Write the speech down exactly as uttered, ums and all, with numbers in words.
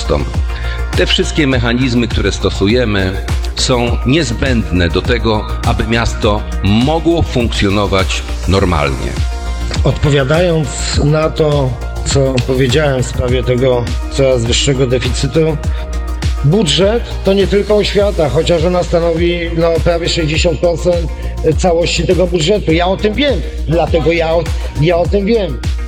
starostom. Te wszystkie mechanizmy, które stosujemy, są niezbędne do tego, aby miasto mogło funkcjonować normalnie. Odpowiadając na to, co powiedziałem w sprawie tego coraz wyższego deficytu, budżet to nie tylko oświata, chociaż ona stanowi no, prawie sześćdziesiąt procent całości tego budżetu. Ja o tym wiem, dlatego ja, ja o tym wiem.